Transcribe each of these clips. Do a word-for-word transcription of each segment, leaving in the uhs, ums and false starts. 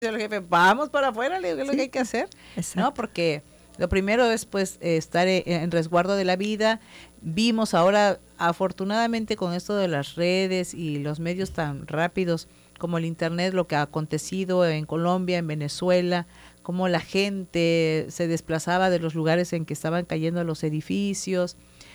el jefe, vamos para afuera, le digo, ¿qué es lo Sí, que hay que hacer? exacto. ¿No? Porque lo primero es pues eh, estar e- en resguardo de la vida. Vimos ahora, afortunadamente con esto de las redes y los medios tan rápidos como el internet, lo que ha acontecido en Colombia, en Venezuela, cómo la gente se desplazaba de los lugares en que estaban cayendo los edificios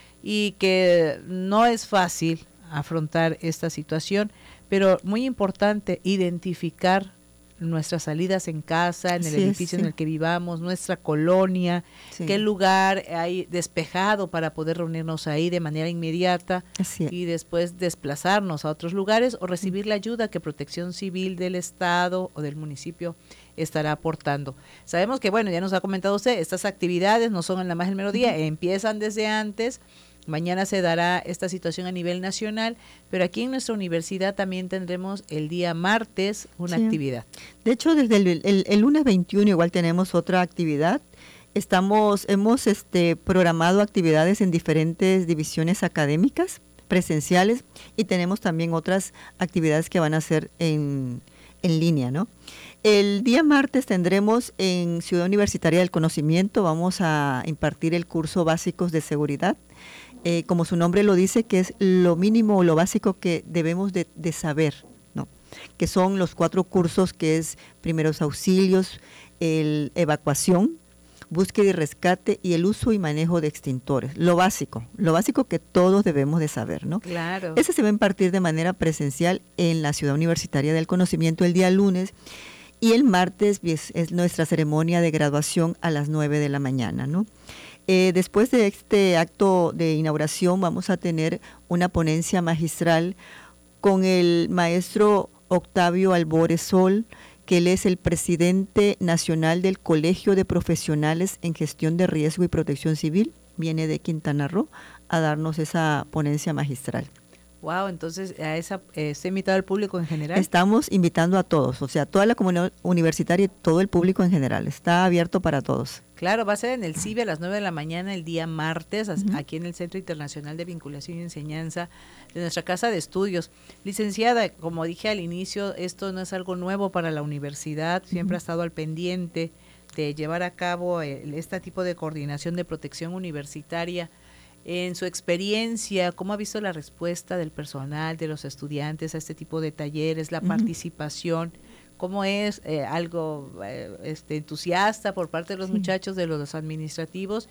y que no es fácil afrontar esta situación, pero muy importante identificar nuestras salidas en casa, en el Así es, edificio en sí, el que vivamos, nuestra colonia, qué sí, lugar hay despejado para poder reunirnos ahí de manera inmediata así es. y después desplazarnos a otros lugares o recibir la ayuda que Protección Civil del Estado o del municipio estará aportando. Sabemos que, bueno, ya nos ha comentado usted, estas actividades no son en la más el mero día, empiezan desde antes. Mañana se dará esta situación a nivel nacional, pero aquí en nuestra universidad también tendremos el día martes una Sí. actividad. De hecho, desde el, el- el lunes veintiuno igual tenemos otra actividad. Estamos, hemos este, programado actividades en diferentes divisiones académicas, presenciales, y tenemos también otras actividades que van a ser en, en línea, ¿no? El día martes tendremos en Ciudad Universitaria del Conocimiento, vamos a impartir el curso Básicos de Seguridad. Eh, como su nombre lo dice, que es lo mínimo o lo básico que debemos de, de saber, ¿no? Que son los cuatro cursos, que es primeros auxilios, el evacuación, búsqueda y rescate y el uso y manejo de extintores. Lo básico, lo básico que todos debemos de saber, ¿no? Claro. Ese se va a impartir de manera presencial en la Ciudad Universitaria del Conocimiento el día lunes y el martes es, es nuestra ceremonia de graduación a las nueve de la mañana, ¿no? Eh, después de este acto de inauguración vamos a tener una ponencia magistral con el maestro Octavio Albores Sol, que él es el presidente nacional del Colegio de Profesionales en Gestión de Riesgo y Protección Civil, viene de Quintana Roo, a darnos esa ponencia magistral. Wow, entonces a esa eh, está invitado al público en general. Estamos invitando a todos, o sea, toda la comunidad universitaria y todo el público en general, está abierto para todos. Claro, va a ser en el C I B E a las nueve de la mañana el día martes, Uh-huh. aquí en el Centro Internacional de Vinculación y Enseñanza de nuestra Casa de Estudios. Licenciada, como dije al inicio, esto no es algo nuevo para la universidad, siempre uh-huh. ha estado al pendiente de llevar a cabo el, este tipo de coordinación de protección universitaria. En su experiencia, ¿cómo ha visto la respuesta del personal, de los estudiantes a este tipo de talleres, la uh-huh. participación? ¿Cómo es eh, algo eh, este, entusiasta por parte de los sí. muchachos, de los administrativos,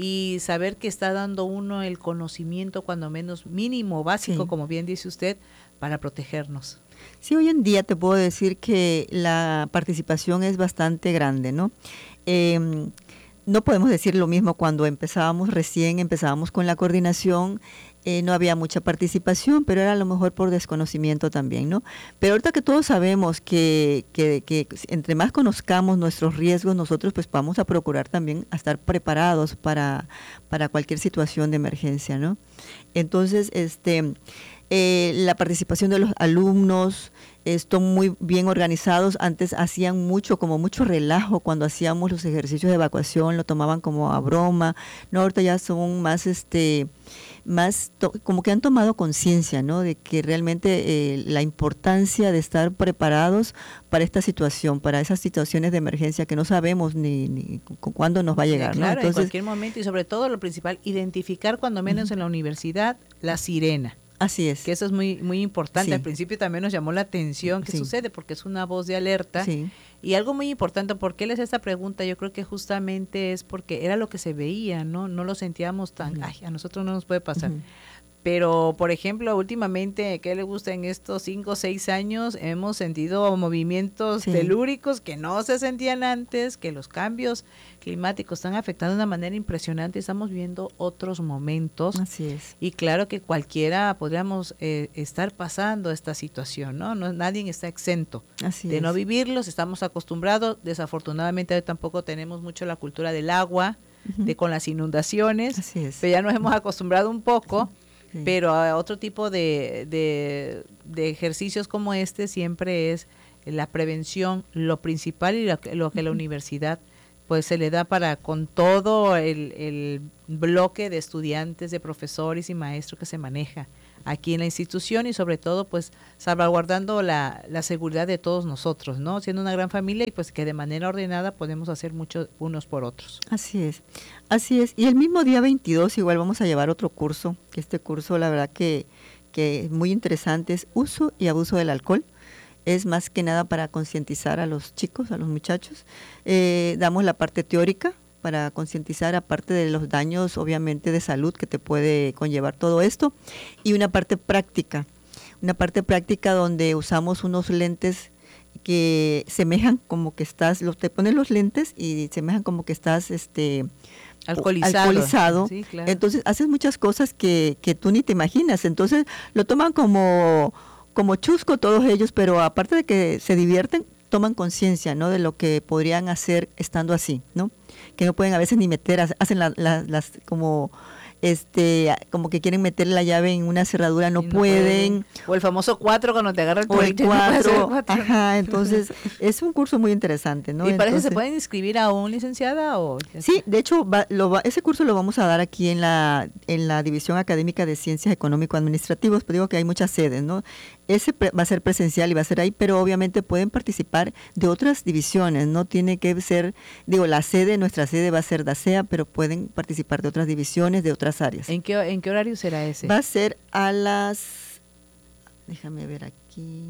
y saber que está dando uno el conocimiento, cuando menos mínimo, básico, sí. como bien dice usted, para protegernos? Sí, hoy en día te puedo decir que la participación es bastante grande, ¿no? Eh, no podemos decir lo mismo cuando empezábamos recién, empezábamos con la coordinación, eh, no había mucha participación, pero era a lo mejor por desconocimiento también, ¿no? Pero ahorita que todos sabemos que, que, que entre más conozcamos nuestros riesgos, nosotros pues vamos a procurar también a estar preparados para, para cualquier situación de emergencia, ¿no? Entonces, este... Eh, la participación de los alumnos, están muy bien organizados. Antes hacían mucho, como mucho relajo cuando hacíamos los ejercicios de evacuación, lo tomaban como a broma. No, ahorita ya son más, este, más to- como que han tomado conciencia, ¿no? De que realmente eh, la importancia de estar preparados para esta situación, para esas situaciones de emergencia que no sabemos ni, ni cu- cuándo nos va a llegar, sí, ¿no? claro, Entonces, en cualquier momento, y sobre todo lo principal, identificar cuando menos uh-huh. en la universidad la sirena. Así es. Que eso es muy muy importante. Sí. Al principio también nos llamó la atención qué sí. sucede, porque es una voz de alerta. Sí. Y algo muy importante, ¿por qué les esta pregunta? Yo creo que justamente es porque era lo que se veía, ¿no? No lo sentíamos tan, uh-huh. ay, a nosotros no nos puede pasar. Uh-huh. Pero, por ejemplo, últimamente, ¿qué le gusta en estos cinco o seis años? Hemos sentido movimientos sí. telúricos que no se sentían antes, que los cambios climáticos están afectando de una manera impresionante. Estamos viendo otros momentos. Así es. Y claro que cualquiera podríamos eh, estar pasando esta situación, ¿no? No, nadie está exento Así de es. no vivirlos. Estamos acostumbrados. Desafortunadamente hoy tampoco tenemos mucho la cultura del agua, uh-huh. de con las inundaciones. Así es. Pero ya nos hemos acostumbrado un poco. Sí. Sí. Pero a otro tipo de, de, de ejercicios como este siempre es la prevención, lo principal y lo, lo que la universidad pues se le da para con todo el, el bloque de estudiantes, de profesores y maestros que se maneja aquí en la institución y sobre todo pues salvaguardando la, la seguridad de todos nosotros, ¿no? Siendo una gran familia y pues que de manera ordenada podemos hacer mucho unos por otros. Así es, así es. Y el mismo día veintidós igual vamos a llevar otro curso, que este curso la verdad que, que es muy interesante, es uso y abuso del alcohol. Es más que nada para concientizar a los chicos, a los muchachos. Eh, damos la parte teórica para concientizar, aparte de los daños obviamente de salud que te puede conllevar todo esto, y una parte práctica, una parte práctica donde usamos unos lentes que semejan como que estás, los, te ponen los lentes y semejan como que estás este alcoholizado. alcoholizado. Sí, claro. Entonces haces muchas cosas que, que tú ni te imaginas, entonces lo toman como, como chusco todos ellos, pero aparte de que se divierten, toman conciencia, ¿no?, de lo que podrían hacer estando así, ¿no? Que no pueden a veces ni meter, hacen la, la, las como este como que quieren meter la llave en una cerradura, no, no pueden. pueden. O el famoso cuatro cuando te agarra el o el cuatro, no ajá, entonces es un curso muy interesante, ¿no? ¿Y para entonces, eso se pueden inscribir a un licenciada o? Sí, de hecho va, lo va, ese curso lo vamos a dar aquí en la en la División Académica de Ciencias Económico-Administrativas, pero digo que hay muchas sedes, ¿no? Ese pre, va a ser presencial y va a ser ahí, pero obviamente pueden participar de otras divisiones, no tiene que ser, digo, la sede, nuestra sede va a ser DACEA, pero pueden participar de otras divisiones, de otras áreas. ¿En qué, en qué horario será ese? Va a ser a las, déjame ver aquí.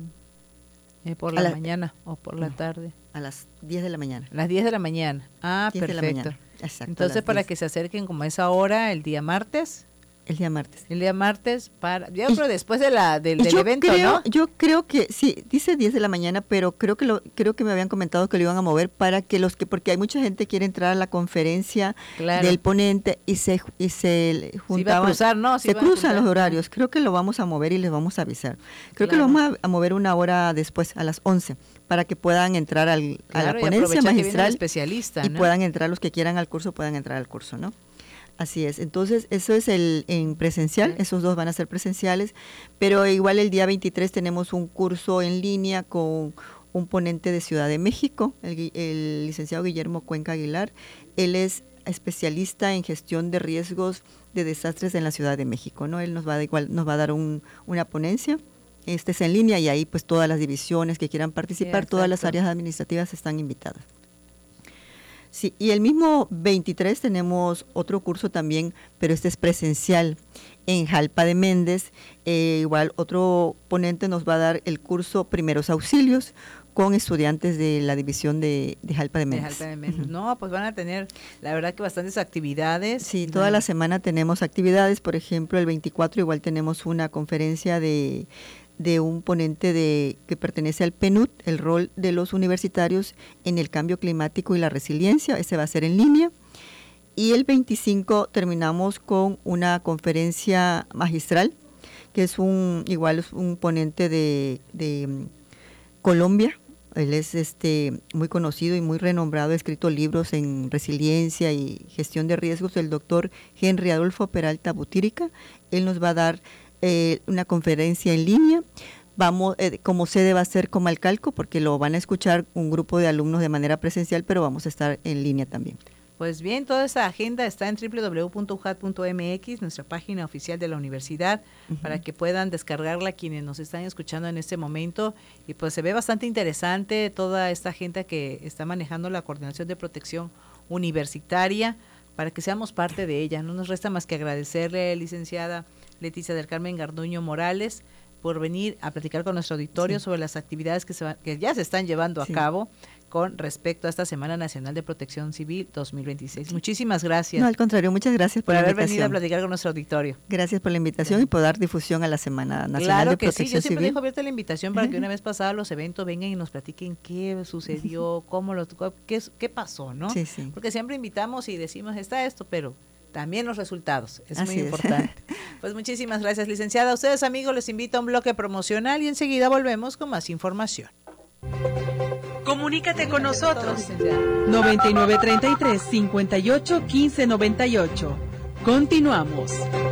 Eh, ¿Por la, la mañana o por la no, tarde? A las diez de la mañana. Las diez de la mañana. Ah, diez perfecto. De la mañana. Exacto, entonces, para diez. Que se acerquen como a esa hora el día martes. El día martes. El día martes, para yo creo después de la, del, del yo evento, creo, ¿no? Yo creo que, sí, dice diez de la mañana, pero creo que lo creo que me habían comentado que lo iban a mover para que los que, porque hay mucha gente que quiere entrar a la conferencia claro. del ponente y se y se juntaban. Se, cruzar, ¿no? se, se cruzan los horarios. Creo que lo vamos a mover y les vamos a avisar. Creo claro. que lo vamos a, a mover una hora después, a las once, para que puedan entrar al, claro, a la ponencia magistral especialista, y ¿no? puedan entrar los que quieran al curso, puedan entrar al curso, ¿no? Así es, entonces eso es el en presencial, esos dos van a ser presenciales, pero igual el día veintitrés tenemos un curso en línea con un ponente de Ciudad de México, el, el licenciado Guillermo Cuenca Aguilar. Él es especialista en gestión de riesgos de desastres en la Ciudad de México, ¿no? Él nos va a, igual, nos va a dar un, una ponencia. Este es en línea y ahí pues todas las divisiones que quieran participar, sí, todas las áreas administrativas están invitadas. Sí, y el mismo veintitrés tenemos otro curso también, pero este es presencial en Jalpa de Méndez. Eh, igual otro ponente nos va a dar el curso Primeros Auxilios con estudiantes de la división de, de Jalpa de Méndez. De Jalpa de Méndez. Uh-huh. No, pues van a tener, la verdad que bastantes actividades. Sí, toda la semana tenemos actividades. Por ejemplo, el veinticuatro igual tenemos una conferencia de... de un ponente de que pertenece al P N U D, el rol de los universitarios en el cambio climático y la resiliencia. Ese va a ser en línea. Y el veinticinco terminamos con una conferencia magistral, que es un igual es un ponente de, de um, Colombia. Él es este muy conocido y muy renombrado, ha escrito libros en resiliencia y gestión de riesgos, el doctor Henry Adolfo Peralta Butírica. Él nos va a dar Eh, una conferencia en línea. Vamos, eh, como sede va a ser Comalcalco, porque lo van a escuchar un grupo de alumnos de manera presencial, pero vamos a estar en línea también. Pues bien, toda esta agenda está en doble u doble u doble u punto u j a t punto m x, nuestra página oficial de la universidad, uh-huh. para que puedan descargarla quienes nos están escuchando en este momento. Y pues se ve bastante interesante toda esta agenda que está manejando la Coordinación de Protección Universitaria, para que seamos parte de ella. No nos resta más que agradecerle, licenciada Leticia del Carmen Garduño Morales, por venir a platicar con nuestro auditorio sí. sobre las actividades que, se va, que ya se están llevando sí. a cabo con respecto a esta Semana Nacional de Protección Civil dos mil veintiséis. Muchísimas gracias. No, al contrario, muchas gracias por, por la haber invitación. venido a platicar con nuestro auditorio. Gracias por la invitación sí. y por dar difusión a la Semana Nacional claro de que Protección sí. Yo siempre Civil. dejo abierta la invitación para que una vez pasados los eventos vengan y nos platiquen qué sucedió, cómo lo, qué, qué pasó, ¿no? Sí, sí. Porque siempre invitamos y decimos está esto, pero también los resultados, es Así muy es. importante. Pues muchísimas gracias, licenciada. A ustedes, amigos, les invito a un bloque promocional y enseguida volvemos con más información. Comunícate con nosotros. noventa y nueve treinta y tres, cincuenta y ocho, quince noventa y ocho. Continuamos.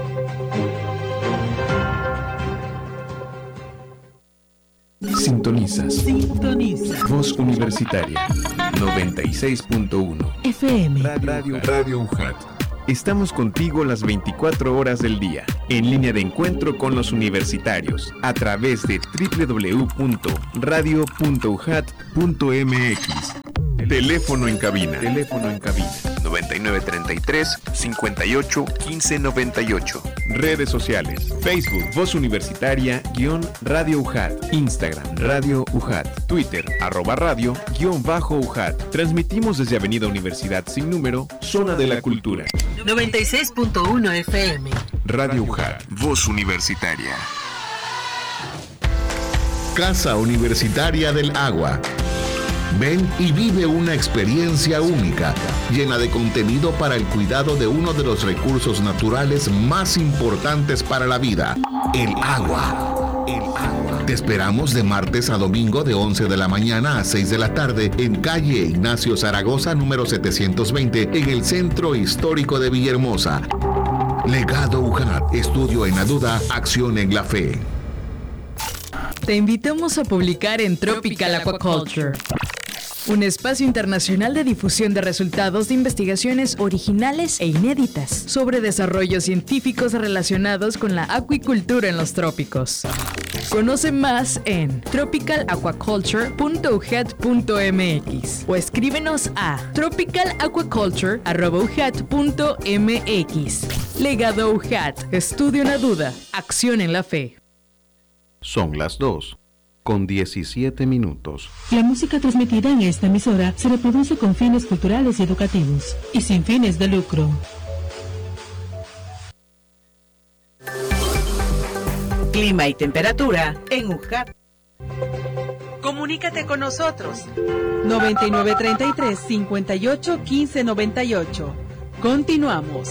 Sintonizas. Sintoniza. Voz Universitaria noventa y seis punto uno. F M. Radio, Radio, Radio U J A T. Estamos contigo las veinticuatro horas del día, en línea de encuentro con los universitarios, a través de doble u doble u doble u punto radio punto u j a t punto m x. Teléfono en cabina. Teléfono en cabina. noventa y nueve treinta y tres, cincuenta y ocho, quince noventa y ocho. Redes sociales. Facebook, Voz Universitaria, guión Radio U J A T. Instagram, Radio U J A T. Twitter, arroba radio, guión bajo U J A T. Transmitimos desde Avenida Universidad sin número, Zona de la Cultura. noventa y seis punto uno F M. Radio U J A T. Voz Universitaria. Casa Universitaria del Agua. Ven y vive una experiencia única, llena de contenido para el cuidado de uno de los recursos naturales más importantes para la vida, el agua. El agua. Te esperamos de martes a domingo de once de la mañana a seis de la tarde en calle Ignacio Zaragoza, número setecientos veinte, en el Centro Histórico de Villahermosa. Legado U J A T, estudio en la duda, acción en la fe. Te invitamos a publicar en Tropical Aquaculture, un espacio internacional de difusión de resultados de investigaciones originales e inéditas sobre desarrollos científicos relacionados con la acuicultura en los trópicos. Conoce más en tropical aquaculture punto u j a t punto m x o escríbenos a tropical aquaculture arroba u j a t punto m x. Legado U J A T, estudio en la duda, acción en la fe. Son las dos, con diecisiete minutos. La música transmitida en esta emisora se reproduce con fines culturales y educativos y sin fines de lucro. Clima y temperatura en U J A T. Comunícate con nosotros. noventa y nueve treinta y tres, cincuenta y ocho, quince noventa y ocho. Continuamos.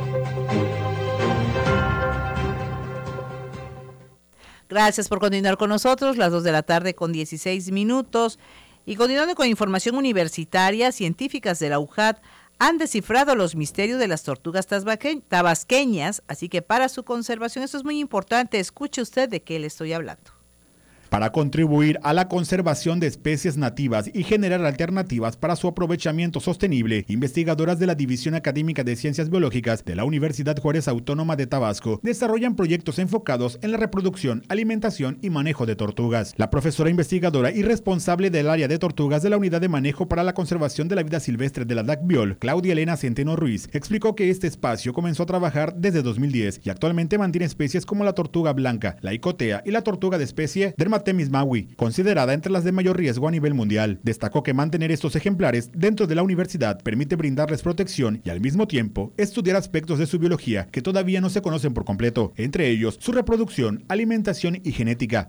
Gracias por continuar con nosotros, las dos de la tarde con dieciséis minutos. Y continuando con información universitaria, científicas de la U J A T han descifrado los misterios de las tortugas tabasqueñas, así que para su conservación, esto es muy importante, escuche usted de qué le estoy hablando. Para contribuir a la conservación de especies nativas y generar alternativas para su aprovechamiento sostenible, investigadoras de la División Académica de Ciencias Biológicas de la Universidad Juárez Autónoma de Tabasco desarrollan proyectos enfocados en la reproducción, alimentación y manejo de tortugas. La profesora investigadora y responsable del área de tortugas de la Unidad de Manejo para la Conservación de la Vida Silvestre de la DACBIOL, Claudia Elena Centeno Ruiz, explicó que este espacio comenzó a trabajar desde dos mil diez y actualmente mantiene especies como la tortuga blanca, la icotea y la tortuga de especie Dermatopsis Maui, considerada entre las de mayor riesgo a nivel mundial. Destacó que mantener estos ejemplares dentro de la universidad permite brindarles protección y al mismo tiempo estudiar aspectos de su biología que todavía no se conocen por completo, entre ellos su reproducción, alimentación y genética.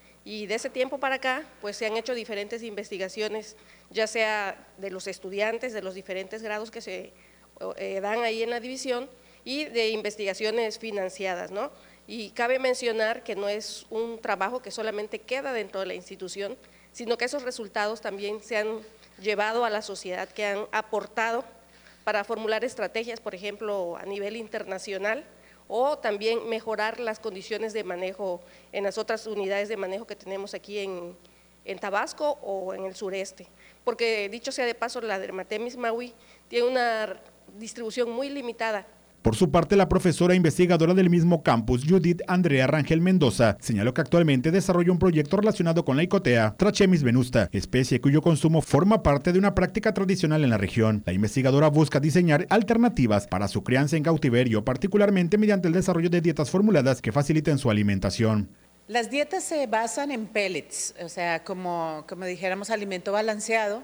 Y de ese tiempo para acá, pues se han hecho diferentes investigaciones, ya sea de los estudiantes, de los diferentes grados que se eh, dan ahí en la división y de investigaciones financiadas, ¿no? Y cabe mencionar que no es un trabajo que solamente queda dentro de la institución, sino que esos resultados también se han llevado a la sociedad, que han aportado para formular estrategias, por ejemplo, a nivel internacional, o también mejorar las condiciones de manejo en las otras unidades de manejo que tenemos aquí en, en Tabasco o en el sureste. Porque dicho sea de paso, la Dermatopsis maui tiene una distribución muy limitada. Por su parte, la profesora investigadora del mismo campus, Judith Andrea Rangel Mendoza, señaló que actualmente desarrolla un proyecto relacionado con la icotea Trachemis venusta, especie cuyo consumo forma parte de una práctica tradicional en la región. La investigadora busca diseñar alternativas para su crianza en cautiverio, particularmente mediante el desarrollo de dietas formuladas que faciliten su alimentación. Las dietas se basan en pellets, o sea, como, como dijéramos, alimento balanceado.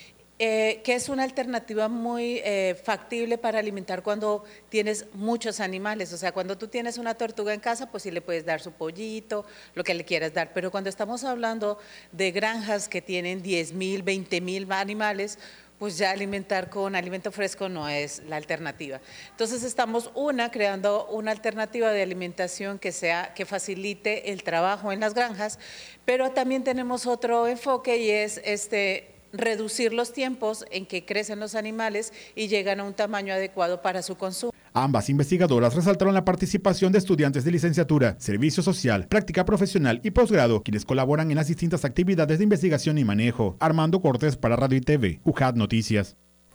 Eh, que es una alternativa muy eh, factible para alimentar cuando tienes muchos animales, o sea, cuando tú tienes una tortuga en casa, pues sí le puedes dar su pollito, lo que le quieras dar, pero cuando estamos hablando de granjas que tienen diez mil, veinte mil animales, pues ya alimentar con alimento fresco no es la alternativa. Entonces estamos, una, creando una alternativa de alimentación que sea, que facilite el trabajo en las granjas, pero también tenemos otro enfoque y es este reducir los tiempos en que crecen los animales y llegan a un tamaño adecuado para su consumo. Ambas investigadoras resaltaron la participación de estudiantes de licenciatura, servicio social, práctica profesional y posgrado, quienes colaboran en las distintas actividades de investigación y manejo. Armando Cortés para Radio y T V, U J A T Noticias.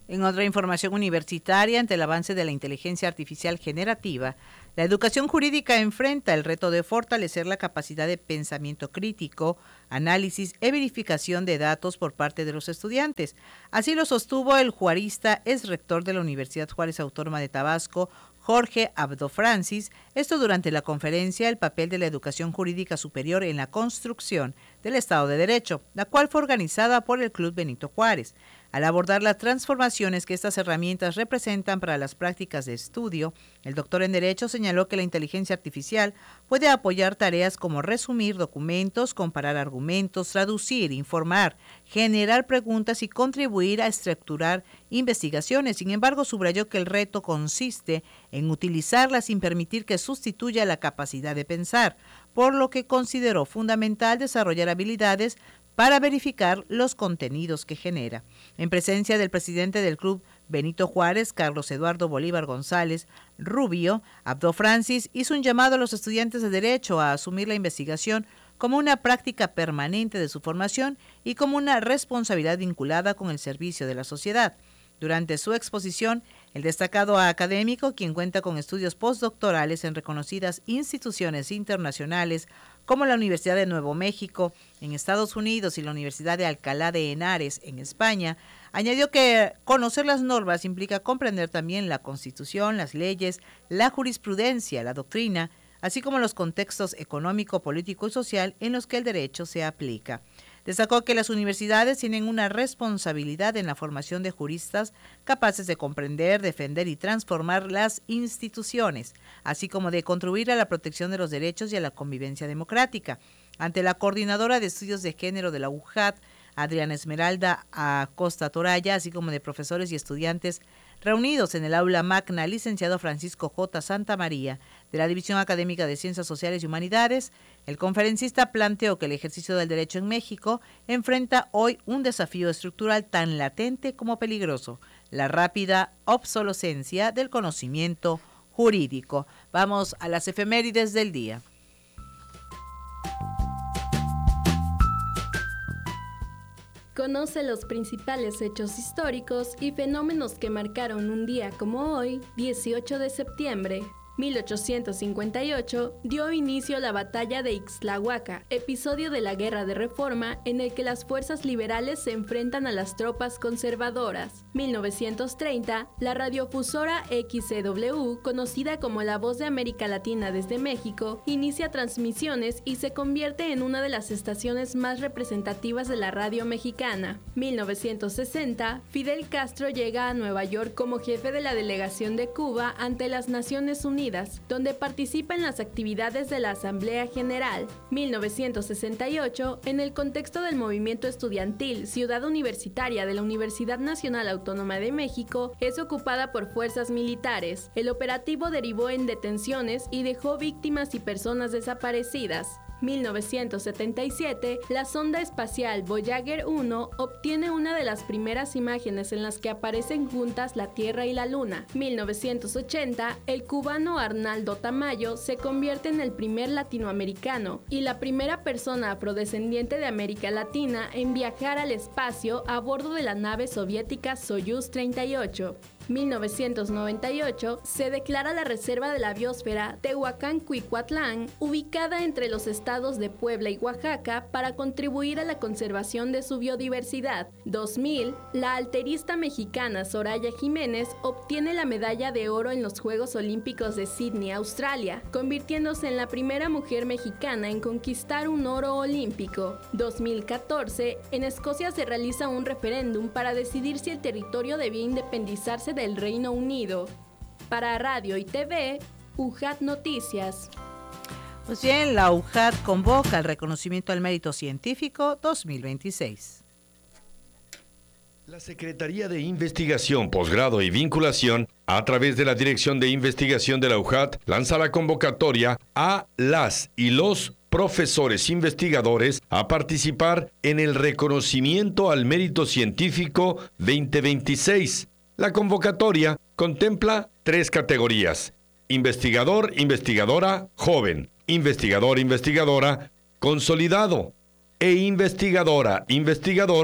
En otra información universitaria, ante el avance de la inteligencia artificial generativa, la educación jurídica enfrenta el reto de fortalecer la capacidad de pensamiento crítico, análisis e verificación de datos por parte de los estudiantes. Así lo sostuvo el jurista, ex rector de la Universidad Juárez Autónoma de Tabasco, Jorge Abdo Francis, esto durante la conferencia El papel de la educación jurídica superior en la construcción del Estado de Derecho, la cual fue organizada por el Club Benito Juárez. Al abordar las transformaciones que estas herramientas representan para las prácticas de estudio, el doctor en Derecho señaló que la inteligencia artificial puede apoyar tareas como resumir documentos, comparar argumentos, traducir, informar, generar preguntas y contribuir a estructurar investigaciones. Sin embargo, subrayó que el reto consiste en utilizarla sin permitir que sustituya la capacidad de pensar, por lo que consideró fundamental desarrollar habilidades para verificar los contenidos que genera. En presencia del presidente del Club Benito Juárez, Carlos Eduardo Bolívar González Rubio, Abdo Francis hizo un llamado a los estudiantes de Derecho a asumir la investigación como una práctica permanente de su formación y como una responsabilidad vinculada con el servicio de la sociedad. Durante su exposición, el destacado académico, quien cuenta con estudios postdoctorales en reconocidas instituciones internacionales como la Universidad de Nuevo México en Estados Unidos y la Universidad de Alcalá de Henares en España, añadió que conocer las normas implica comprender también la Constitución, las leyes, la jurisprudencia, la doctrina, así como los contextos económico, político y social en los que el derecho se aplica. Destacó que las universidades tienen una responsabilidad en la formación de juristas capaces de comprender, defender y transformar las instituciones, así como de contribuir a la protección de los derechos y a la convivencia democrática. Ante la coordinadora de estudios de género de la U J A T, Adriana Esmeralda Acosta Toraya, así como de profesores y estudiantes reunidos en el aula magna, licenciado Francisco J. Santamaría, de la División Académica de Ciencias Sociales y Humanidades, el conferencista planteó que el ejercicio del derecho en México enfrenta hoy un desafío estructural tan latente como peligroso, la rápida obsolescencia del conocimiento jurídico. Vamos a las efemérides del día. Conoce los principales hechos históricos y fenómenos que marcaron un día como hoy, dieciocho de septiembre. mil ochocientos cincuenta y ocho dio inicio la batalla de Ixtlahuaca, episodio de la Guerra de Reforma en el que las fuerzas liberales se enfrentan a las tropas conservadoras. mil novecientos treinta, la radiofusora X C W, conocida como La Voz de América Latina desde México, inicia transmisiones y se convierte en una de las estaciones más representativas de la radio mexicana. mil novecientos sesenta, Fidel Castro llega a Nueva York como jefe de la delegación de Cuba ante las Naciones Unidas, donde participa en las actividades de la Asamblea General. mil novecientos sesenta y ocho, en el contexto del movimiento estudiantil Ciudad Universitaria de la Universidad Nacional Autónoma de México, es ocupada por fuerzas militares. El operativo derivó en detenciones y dejó víctimas y personas desaparecidas. mil novecientos setenta y siete, la sonda espacial Voyager uno obtiene una de las primeras imágenes en las que aparecen juntas la Tierra y la Luna. mil novecientos ochenta, el cubano Arnaldo Tamayo se convierte en el primer latinoamericano y la primera persona afrodescendiente de América Latina en viajar al espacio a bordo de la nave soviética Soyuz treinta y ocho. mil novecientos noventa y ocho, se declara la Reserva de la Biosfera Tehuacán-Cuicuatlán, ubicada entre los estados de Puebla y Oaxaca, para contribuir a la conservación de su biodiversidad. dos mil, la alterista mexicana Soraya Jiménez obtiene la medalla de oro en los Juegos Olímpicos de Sydney, Australia, convirtiéndose en la primera mujer mexicana en conquistar un oro olímpico. dos mil catorce, en Escocia se realiza un referéndum para decidir si el territorio debía independizarse del Reino Unido. Para Radio y T V, U J A T Noticias. Pues bien, la U J A T convoca al reconocimiento al mérito científico dos mil veintiséis. La Secretaría de Investigación, Posgrado y Vinculación, a través de la Dirección de Investigación de la U J A T, lanza la convocatoria a las y los profesores investigadores a participar en el reconocimiento al mérito científico veinte veintiséis. La convocatoria contempla tres categorías: investigador, investigadora, joven, investigador, investigadora, consolidado e investigadora, investigador,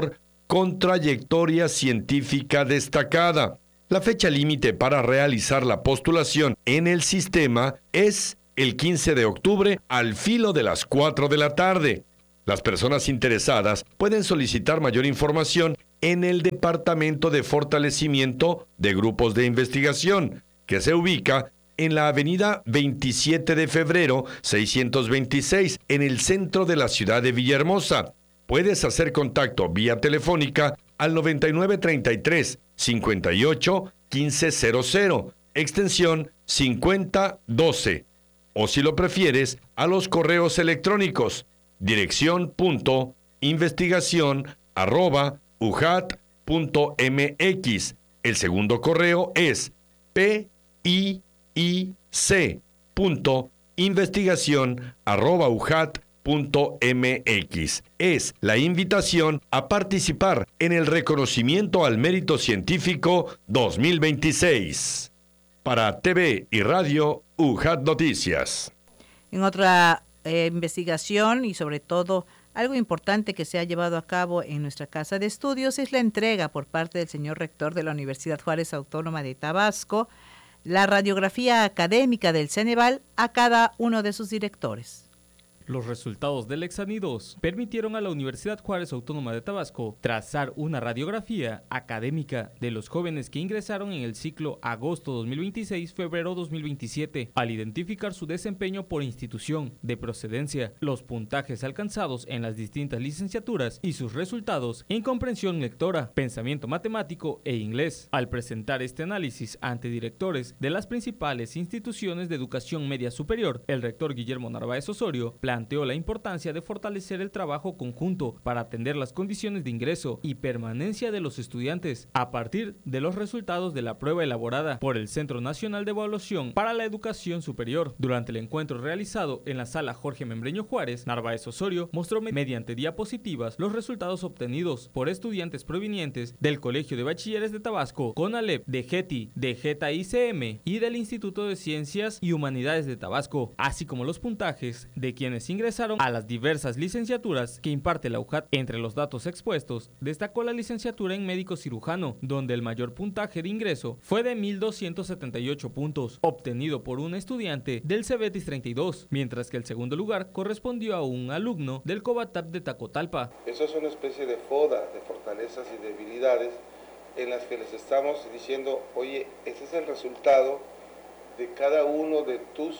con trayectoria científica destacada. La fecha límite para realizar la postulación en el sistema es el quince de octubre al filo de las cuatro de la tarde. Las personas interesadas pueden solicitar mayor información en el Departamento de Fortalecimiento de Grupos de Investigación, que se ubica en la avenida veintisiete de febrero seiscientos veintiséis, en el centro de la ciudad de Villahermosa. Puedes hacer contacto vía telefónica al noventa y nueve treinta y tres cincuenta y ocho quince cero cero, extensión cincuenta doce, o si lo prefieres, a los correos electrónicos dirección punto investigación arroba ujat punto mx. El segundo correo es p i i c punto investigación arroba ujat punto mx. Es la invitación a participar en el reconocimiento al mérito científico dos mil veintiséis. Para T V y Radio, Ujat Noticias. En otra eh, investigación y sobre todo algo importante que se ha llevado a cabo en nuestra casa de estudios es la entrega por parte del señor rector de la Universidad Juárez Autónoma de Tabasco, la radiografía académica del Ceneval a cada uno de sus directores. Los resultados del Exani dos permitieron a la Universidad Juárez Autónoma de Tabasco trazar una radiografía académica de los jóvenes que ingresaron en el ciclo agosto dos mil veintiséis-febrero dos mil veintisiete, al identificar su desempeño por institución de procedencia, los puntajes alcanzados en las distintas licenciaturas y sus resultados en comprensión lectora, pensamiento matemático e inglés. Al presentar este análisis ante directores de las principales instituciones de educación media superior, el rector Guillermo Narváez Osorio planteó la importancia de fortalecer el trabajo conjunto para atender las condiciones de ingreso y permanencia de los estudiantes a partir de los resultados de la prueba elaborada por el Centro Nacional de Evaluación para la Educación Superior. Durante el encuentro realizado en la sala Jorge Membreño Juárez, Narváez Osorio mostró mediante diapositivas los resultados obtenidos por estudiantes provenientes del Colegio de Bachilleres de Tabasco, CONALEP, de GETI, de Geta I C M y del Instituto de Ciencias y Humanidades de Tabasco, así como los puntajes de quienes ingresaron a las diversas licenciaturas que imparte la UJAT. Entre los datos expuestos, destacó la licenciatura en médico cirujano, donde el mayor puntaje de ingreso fue de mil doscientos setenta y ocho puntos, obtenido por un estudiante del Cebetis treinta y dos, mientras que el segundo lugar correspondió a un alumno del Cobatap de Tacotalpa. Eso es una especie de foda de fortalezas y debilidades en las que les estamos diciendo, oye, ese es el resultado de cada uno de tus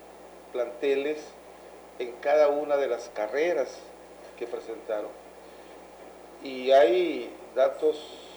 planteles en cada una de las carreras que presentaron. Y hay datos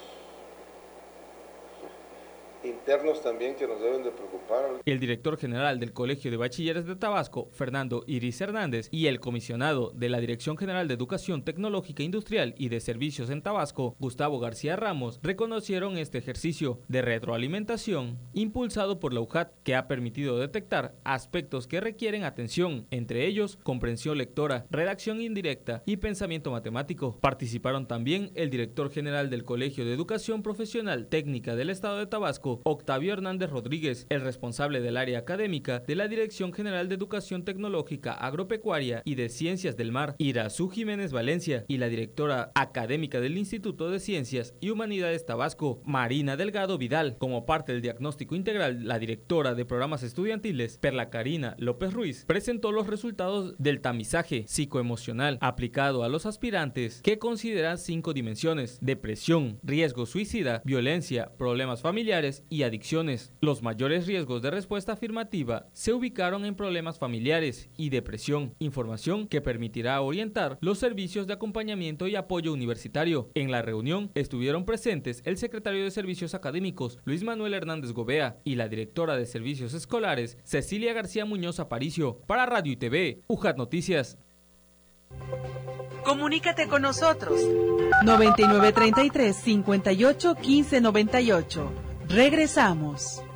internos también que nos deben de preocupar. El director general del Colegio de Bachilleres de Tabasco, Fernando Iris Hernández, y el comisionado de la Dirección General de Educación Tecnológica Industrial y de Servicios en Tabasco, Gustavo García Ramos, reconocieron este ejercicio de retroalimentación impulsado por la UJAT, que ha permitido detectar aspectos que requieren atención, entre ellos comprensión lectora, redacción indirecta y pensamiento matemático. Participaron también el director general del Colegio de Educación Profesional Técnica del Estado de Tabasco, Octavio Hernández Rodríguez, el responsable del área académica de la Dirección General de Educación Tecnológica Agropecuaria y de Ciencias del Mar, Irazú Jiménez Valencia, y la directora académica del Instituto de Ciencias y Humanidades Tabasco, Marina Delgado Vidal. Como parte del diagnóstico integral, la directora de programas estudiantiles, Perla Karina López Ruiz, presentó los resultados del tamizaje psicoemocional aplicado a los aspirantes, que considera cinco dimensiones: depresión, riesgo suicida, violencia, problemas familiares y adicciones. Los mayores riesgos de respuesta afirmativa se ubicaron en problemas familiares y depresión, información que permitirá orientar los servicios de acompañamiento y apoyo universitario. En la reunión estuvieron presentes el secretario de Servicios Académicos, Luis Manuel Hernández Gobea, y la directora de Servicios Escolares, Cecilia García Muñoz Aparicio. Para Radio y T V, UJAT Noticias. Comunícate con nosotros. noventa y nueve treinta y tres cincuenta y ocho quince noventa y ocho. Regresamos.